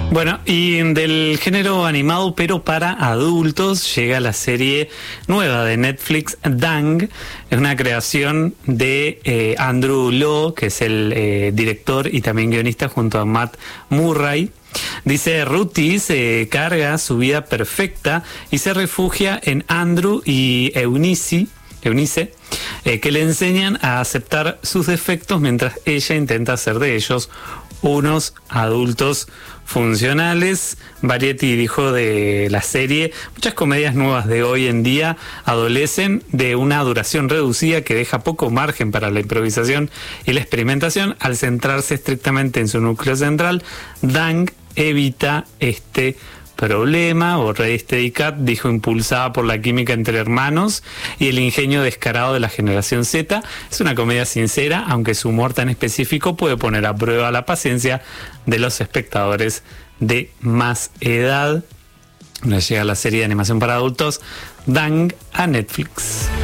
Bueno, y del género animado pero para adultos llega la serie nueva de Netflix, Dang. Es una creación de Andrew Lo, que es el director y también guionista, junto a Matt Murray. Dice, Ruthie se carga su vida perfecta y se refugia en Andrew y Eunice, que le enseñan a aceptar sus defectos mientras ella intenta hacer de ellos unos adultos funcionales. Variety dijo de la serie: muchas comedias nuevas de hoy en día adolecen de una duración reducida que deja poco margen para la improvisación y la experimentación. Al centrarse estrictamente en su núcleo central, Dang evita este problema. O Ready Steady Cat dijo, impulsada por la química entre hermanos y el ingenio descarado de la generación Z. Es una comedia sincera, aunque su humor tan específico puede poner a prueba la paciencia de los espectadores de más edad. Nos llega la serie de animación para adultos Dang a Netflix.